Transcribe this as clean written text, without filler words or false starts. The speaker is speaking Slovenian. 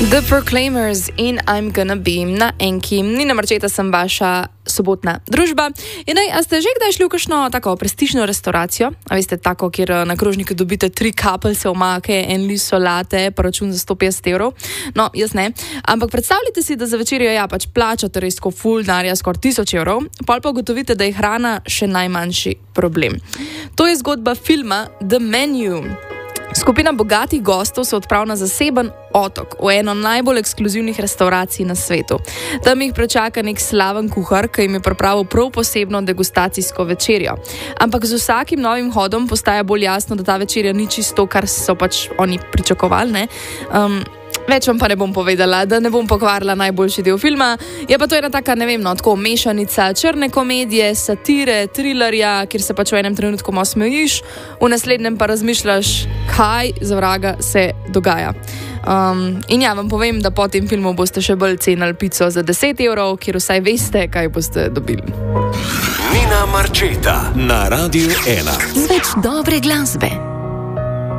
The Proclaimers in I'm Gonna Be na Enki. Nina Marčeta sem vaša sobotna družba. A ste že kdaj šli v kakšno tako prestižno restauracijo? A veste, tako, kjer na krožniku dobite 3 kapelce omake, en list solate, pa račun za 150 evrov? No, jaz ne. Ampak predstavljajte si, da za večerjo pač plačate res tako ful denarja, skoraj 1000 evrov, pol pa ugotovite, da je hrana še najmanjši problem. To je zgodba filma The Menu. Skupina bogatih gostov se odpravlja na zaseben otok v eno najbolj ekskluzivnih restauracij na svetu. Tam jih prečaka nek slaven kuhar, ki jim je pripravil prav posebno degustacijsko večerjo. Ampak z vsakim novim hodom postaja bolj jasno, da ta večerja ni čisto, kar so pač oni pričakovali, ne? Več vam pa ne bom povedala, da ne bom pokvarila najboljši del filma. Je pa to ena taka, ne vem, tako mešanica črne komedije, satire, thrillerja, kjer se pač v enem trenutku malo smejiš, v naslednjem pa razmišljaš, kaj za vraga se dogaja. In vam povem, da po tem filmu boste še bolj cenili pico za 10 evrov, kjer vsaj veste, kaj boste dobili. Nina Marčeta na Radiu 1. Z več dobre glasbe.